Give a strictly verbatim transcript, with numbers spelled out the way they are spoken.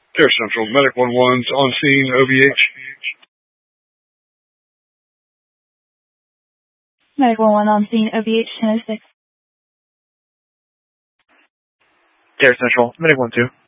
Care Central, Medic one one's on scene, O V H. Medic one one on scene, O V H ten oh six. Care Central, Medic one two.